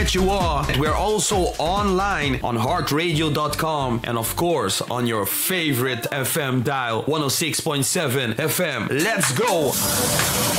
that you are. We're also online on heartradio.com and of course on your favorite FM dial 106.7 FM. Let's go!